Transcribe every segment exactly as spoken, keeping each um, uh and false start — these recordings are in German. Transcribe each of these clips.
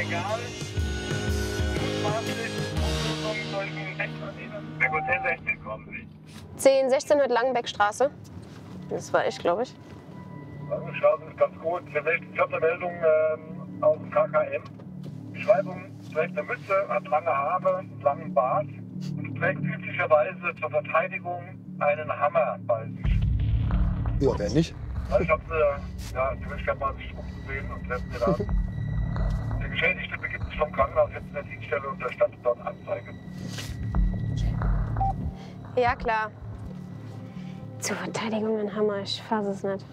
egal. Ja gut, zehn sechzehn kommen Sie. zehn sechzehn heute Langenbeckstraße. Das war ich, glaube ich. Langenbeckstraße ist ganz gut. Ich habe eine Meldung ähm, aus dem K K M. Beschreibung: trägt eine Mütze, hat lange Haare, einen langen Bart und trägt üblicherweise zur Verteidigung einen Hammer bei sich. Ja, wer nicht? Also ich habe äh, ja, die Möglichkeit mal sich umzusehen und treffen mir da an. Der Geschädigte begibt sich vom Krankenhaus jetzt in der Dienststelle und erstattet dort Anzeige. Ja, klar. Zur Verteidigung ein Hammer, ich fasse es nicht.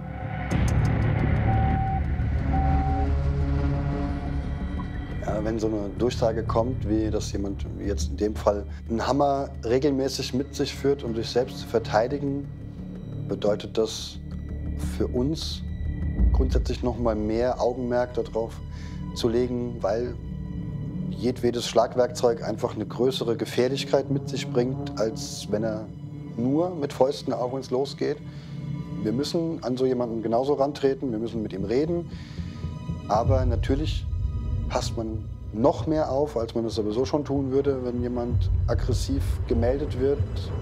Ja, wenn so eine Durchsage kommt, wie dass jemand, wie jetzt in dem Fall, einen Hammer regelmäßig mit sich führt, um sich selbst zu verteidigen, bedeutet das für uns grundsätzlich noch mal mehr Augenmerk darauf zu legen, weil jedwedes Schlagwerkzeug einfach eine größere Gefährlichkeit mit sich bringt, als wenn er nur mit Fäusten auf uns losgeht. Wir müssen an so jemanden genauso rantreten, wir müssen mit ihm reden, aber natürlich passt man noch mehr auf, als man es sowieso schon tun würde, wenn jemand aggressiv gemeldet wird.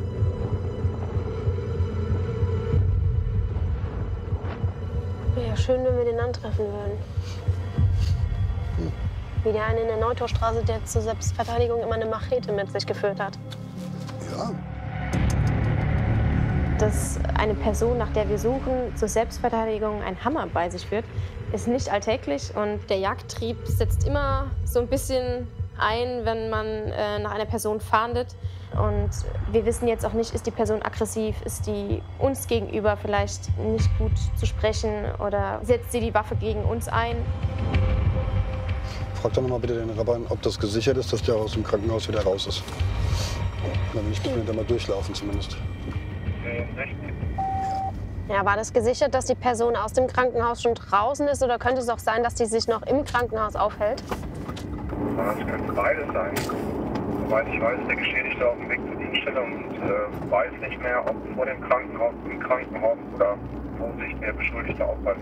Wäre ja schön, wenn wir den antreffen würden. Hm. Wie der eine in der Neutorstraße, der zur Selbstverteidigung immer eine Machete mit sich geführt hat. Ja. Dass eine Person, nach der wir suchen, zur Selbstverteidigung einen Hammer bei sich führt, ist nicht alltäglich. Und der Jagdtrieb setzt immer so ein bisschen ein, wenn man äh, nach einer Person fahndet. Und wir wissen jetzt auch nicht, ist die Person aggressiv, ist die uns gegenüber vielleicht nicht gut zu sprechen oder setzt sie die Waffe gegen uns ein. Frag doch noch mal bitte den Rabbin, ob das gesichert ist, dass der aus dem Krankenhaus wieder raus ist. Dann ich muss mir da mal durchlaufen zumindest. Ja, war das gesichert, dass die Person aus dem Krankenhaus schon draußen ist, oder könnte es auch sein, dass die sich noch im Krankenhaus aufhält? Das könnte beides sein. Soweit ich weiß, der Geschädigte auf dem Weg zur Dienststelle und äh, weiß nicht mehr, ob vor dem Krankenhaus, im Krankenhaus oder wo sich der Beschuldigte aufhält.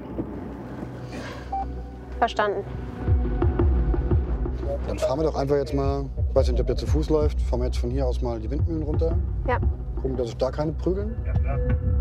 Verstanden. Dann fahren wir doch einfach jetzt mal, ich weiß nicht, ob der zu Fuß läuft, fahren wir jetzt von hier aus mal die Windmühlen runter. Ja. Gucken, dass sich da keine prügeln. Ja, klar.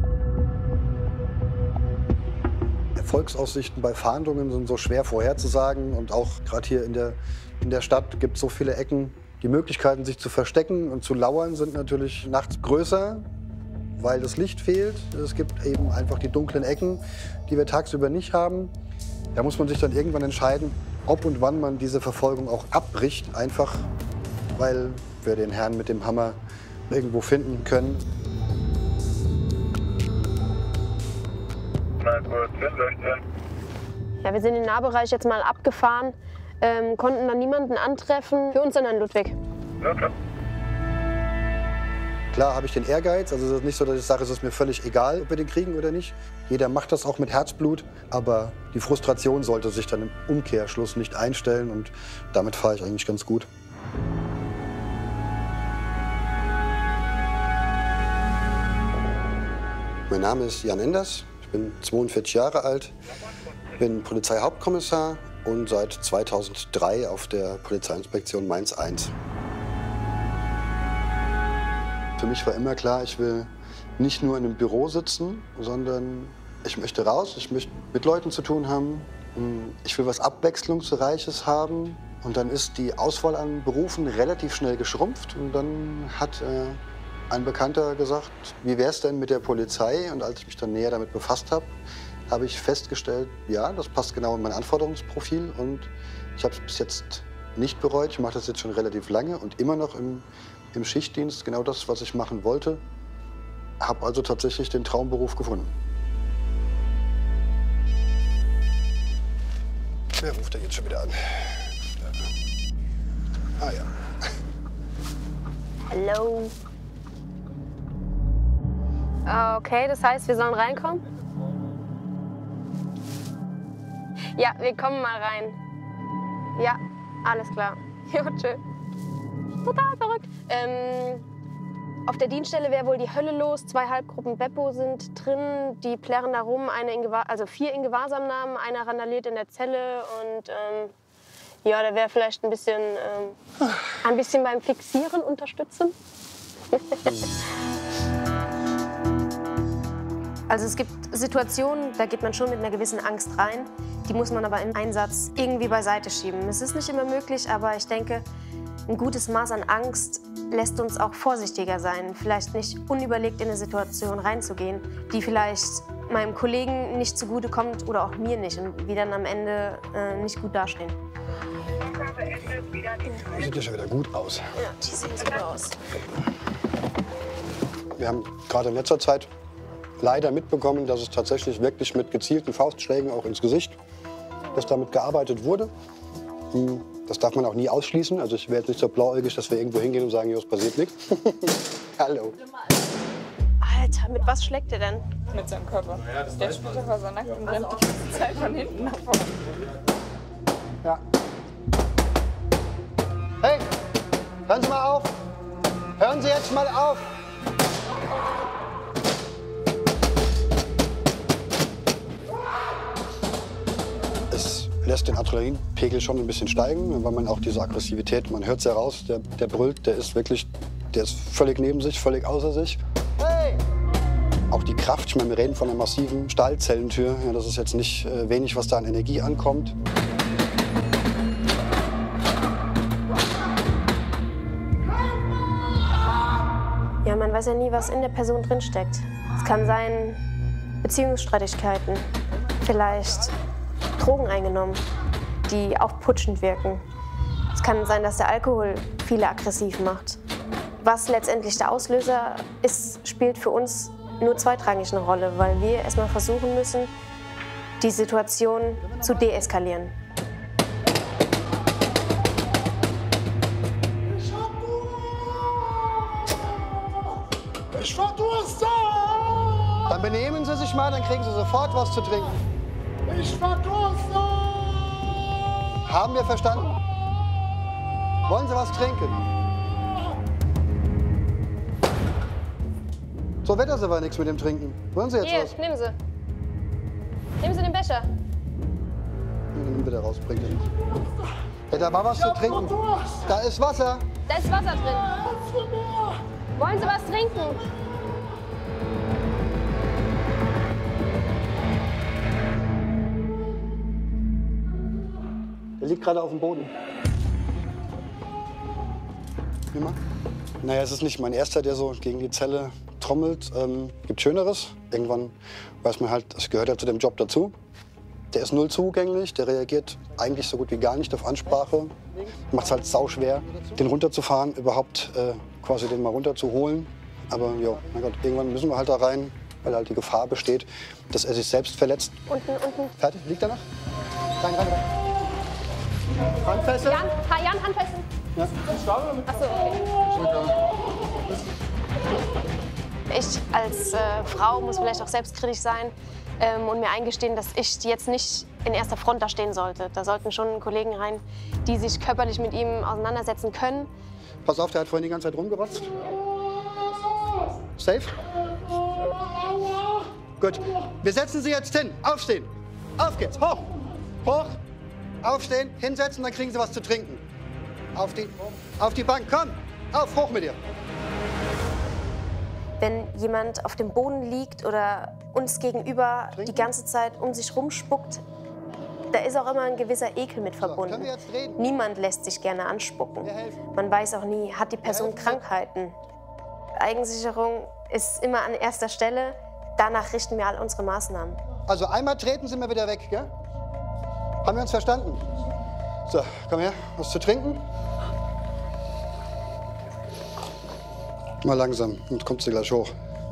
Erfolgsaussichten bei Fahndungen sind so schwer vorherzusagen und auch gerade hier in der, in der Stadt gibt es so viele Ecken. Die Möglichkeiten, sich zu verstecken und zu lauern, sind natürlich nachts größer, weil das Licht fehlt. Es gibt eben einfach die dunklen Ecken, die wir tagsüber nicht haben. Da muss man sich dann irgendwann entscheiden, ob und wann man diese Verfolgung auch abbricht, einfach weil wir den Herrn mit dem Hammer irgendwo finden können. Na gut, Windleuchte. Ja, wir sind den Nahbereich jetzt mal abgefahren, ähm, konnten dann niemanden antreffen. Für uns, sondern Ludwig. Ja, klar. Klar habe ich den Ehrgeiz, also es ist nicht so, dass ich sage, es ist mir völlig egal, ob wir den kriegen oder nicht. Jeder macht das auch mit Herzblut, aber die Frustration sollte sich dann im Umkehrschluss nicht einstellen und damit fahre ich eigentlich ganz gut. Mein Name ist Jan Enders, ich bin zweiundvierzig Jahre alt, bin Polizeihauptkommissar und seit zweitausenddrei auf der Polizeiinspektion Mainz eins. Für mich war immer klar, ich will nicht nur in einem Büro sitzen, sondern ich möchte raus, ich möchte mit Leuten zu tun haben. Ich will was Abwechslungsreiches haben. Und dann ist die Auswahl an Berufen relativ schnell geschrumpft. Und dann hat äh, ein Bekannter gesagt, wie wäre es denn mit der Polizei? Und als ich mich dann näher damit befasst habe, habe ich festgestellt, ja, das passt genau in mein Anforderungsprofil. Und ich habe es bis jetzt nicht bereut. Ich mache das jetzt schon relativ lange und immer noch im im Schichtdienst, genau das, was ich machen wollte. Habe also tatsächlich den Traumberuf gefunden. Wer ruft denn jetzt schon wieder an? Ah ja. Hallo. Okay, das heißt, wir sollen reinkommen? Ja, wir kommen mal rein. Ja, alles klar. Jo, tschö. Total verrückt. Ähm, auf der Dienststelle wäre wohl die Hölle los. Zwei Halbgruppen Beppo sind drin, die plärren da rum. Eine in Gewahr, also vier in Gewahrsamnahmen, einer randaliert in der Zelle. Und ähm, Ja, der wäre vielleicht ein bisschen, ähm, ein bisschen beim Fixieren unterstützen. Also es gibt Situationen, da geht man schon mit einer gewissen Angst rein. Die muss man aber im Einsatz irgendwie beiseite schieben. Es ist nicht immer möglich, aber ich denke, ein gutes Maß an Angst lässt uns auch vorsichtiger sein. Vielleicht nicht unüberlegt in eine Situation reinzugehen, die vielleicht meinem Kollegen nicht zugutekommt oder auch mir nicht. Und wir dann am Ende äh, nicht gut dastehen. Sieht ja schon wieder gut aus. Ja, die sehen super aus. Wir haben gerade in letzter Zeit leider mitbekommen, dass es tatsächlich wirklich mit gezielten Faustschlägen auch ins Gesicht, dass damit gearbeitet wurde. Das darf man auch nie ausschließen. Also ich wäre jetzt nicht so blauäugig, dass wir irgendwo hingehen und sagen, jo, es passiert nichts. Hallo. Alter, mit was schlägt er denn? Mit seinem Körper. Der spielt einfach so nackt und rennt die ganze Zeit von hinten nach vorne. Ja. Hey, hören Sie mal auf. Hören Sie jetzt mal auf. Es lässt den Adrenalinpegel schon ein bisschen steigen, weil man auch diese Aggressivität, man hört es ja raus, der, der brüllt, der ist wirklich, der ist völlig neben sich, völlig außer sich. Hey! Auch die Kraft, ich meine, wir reden von einer massiven Stahlzellentür, ja, das ist jetzt nicht äh, wenig, was da an Energie ankommt. Ja, man weiß ja nie, was in der Person drinsteckt. Es kann sein Beziehungsstreitigkeiten, vielleicht Drogen eingenommen, die auch putschend wirken. Es kann sein, dass der Alkohol viele aggressiv macht. Was letztendlich der Auslöser ist, spielt für uns nur zweitrangig eine Rolle, weil wir erstmal versuchen müssen, die Situation zu deeskalieren. Ich verdurste! Dann benehmen Sie sich mal, dann kriegen Sie sofort was zu trinken. Ich verdurste! Haben wir verstanden? Wollen Sie was trinken? So wird das aber nichts mit dem Trinken. Wollen Sie jetzt Hier, was? nehmen Sie. Nehmen Sie den Becher. Den bitte rausbringen. Ja, da war was zu trinken. Da ist Wasser. Da ist Wasser drin. Wollen Sie was trinken? Der liegt gerade auf dem Boden. Nimm mal. Naja, es ist nicht mein erster, der so gegen die Zelle trommelt. Ähm, gibt Schöneres. Irgendwann weiß man halt, das gehört ja zu dem Job dazu. Der ist null zugänglich, der reagiert eigentlich so gut wie gar nicht auf Ansprache. Macht es halt sauschwer, den runterzufahren, überhaupt äh, quasi den mal runterzuholen. Aber ja, mein Gott, irgendwann müssen wir halt da rein, weil halt die Gefahr besteht, dass er sich selbst verletzt. Unten, unten. Fertig? Liegt er noch? Rein, rein, rein. Handfeste? Jan, ha, Jan, Handfesten. Ja. Achso, okay. Ich als äh, Frau muss vielleicht auch selbstkritisch sein ähm, und mir eingestehen, dass ich jetzt nicht in erster Front da stehen sollte. Da sollten schon Kollegen rein, die sich körperlich mit ihm auseinandersetzen können. Pass auf, der hat vorhin die ganze Zeit rumgerotzt. Safe? Gut. Wir setzen Sie jetzt hin. Aufstehen. Auf geht's. Hoch. Hoch. Aufstehen, hinsetzen, dann kriegen Sie was zu trinken. Auf die, auf die Bank. Komm. Auf, hoch mit dir. Wenn jemand auf dem Boden liegt oder uns gegenüber die ganze Zeit um sich rumspuckt, da ist auch immer ein gewisser Ekel mit verbunden. können wir jetzt reden? Niemand lässt sich gerne anspucken. Wir helfen. Man weiß auch nie, hat die Person helfen. Krankheiten. Eigensicherung ist immer an erster Stelle. Danach richten wir all unsere Maßnahmen. Also einmal treten, sind wir wieder weg, gell? Haben wir uns verstanden? So, komm her, was zu trinken? Mal langsam, und kommst du gleich hoch.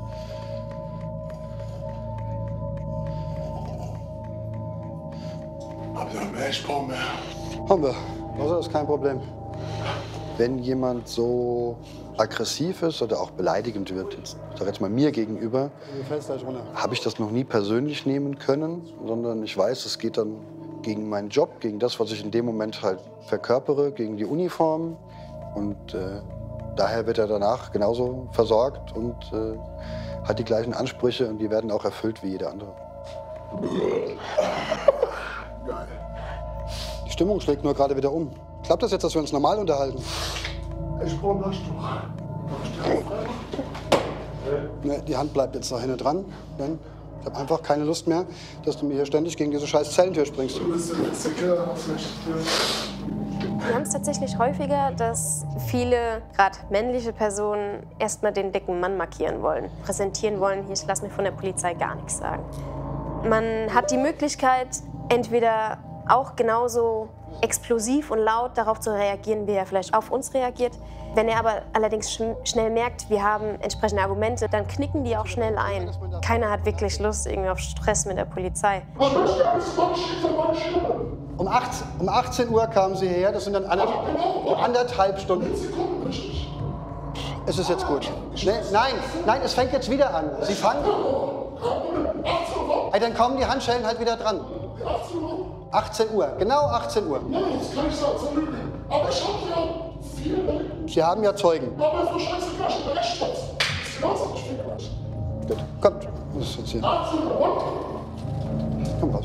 Habt ihr noch mehr? Ich brauche mehr. Haben wir. Also das ist kein Problem. Wenn jemand so aggressiv ist oder auch beleidigend wird, jetzt, ich sag jetzt mal mir gegenüber, habe ich das noch nie persönlich nehmen können, sondern ich weiß, es geht dann gegen meinen Job, gegen das, was ich in dem Moment halt verkörpere, gegen die Uniform. Und äh, daher wird er danach genauso versorgt und äh, hat die gleichen Ansprüche und die werden auch erfüllt wie jeder andere. Geil. Die Stimmung schlägt nur gerade wieder um. Klappt das jetzt, dass wir uns normal unterhalten? Ich brauche ein Handtuch. Ne, die Hand bleibt jetzt da hinten dran. Denn ich habe einfach keine Lust mehr, dass du mir hier ständig gegen diese scheiß Zellentür springst. Du bist der Keller, vielleicht. Wir haben es tatsächlich häufiger, dass viele, gerade männliche Personen, erstmal den dicken Mann markieren wollen, präsentieren wollen, hier, ich lasse mir von der Polizei gar nichts sagen. Man hat die Möglichkeit, entweder auch genauso explosiv und laut darauf zu reagieren, wie er vielleicht auf uns reagiert. Wenn er aber allerdings sch schnell merkt, wir haben entsprechende Argumente, dann knicken die auch schnell ein. Keiner hat wirklich Lust irgendwie auf Stress mit der Polizei. Um, acht, um achtzehn Uhr kamen sie hierher, das sind dann ander, anderthalb Stunden. Es ist jetzt gut. Nee, nein, nein, es fängt jetzt wieder an. Sie fangen. Hey, dann kommen die Handschellen halt wieder dran. achtzehn Uhr, genau achtzehn Uhr. Nein, das kann ich sagen, so lügen. Aber ich habe ja viele. Sie haben ja Zeugen. Aber so scheiße gleich in der Rechtsstadt. Das ist genauso nicht viel gleich. Gut, kommt. Das ist jetzt hier. Komm raus.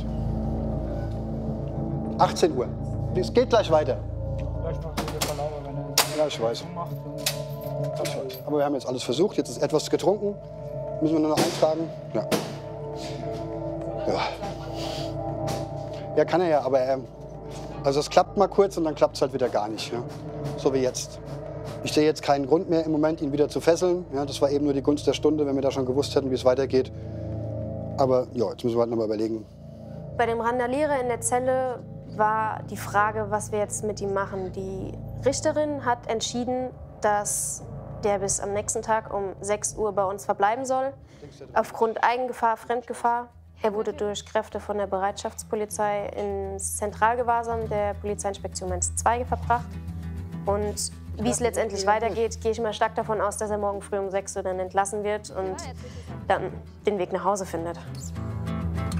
achtzehn Uhr. Es geht gleich weiter. Vielleicht macht er das Verlauber, wenn er Ja, ich weiß. macht. Ich weiß. Aber wir haben jetzt alles versucht. Jetzt ist etwas getrunken. Müssen wir nur noch eintragen? Ja. Ja. Ja, kann er ja, aber er, also es klappt mal kurz und dann klappt es halt wieder gar nicht. Ja? So wie jetzt. Ich sehe jetzt keinen Grund mehr im Moment, ihn wieder zu fesseln. Ja, das war eben nur die Gunst der Stunde, wenn wir da schon gewusst hätten, wie es weitergeht. Aber ja, jetzt müssen wir halt noch mal überlegen. Bei dem Randalierer in der Zelle war die Frage, was wir jetzt mit ihm machen. Die Richterin hat entschieden, dass der bis am nächsten Tag um sechs Uhr bei uns verbleiben soll. Aufgrund Eigengefahr, Fremdgefahr. Er wurde durch Kräfte von der Bereitschaftspolizei ins Zentralgewahrsam der Polizeiinspektion Mainz zwei verbracht. Und wie es letztendlich weitergeht, gehe ich mal stark davon aus, dass er morgen früh um sechs Uhr dann entlassen wird und dann den Weg nach Hause findet.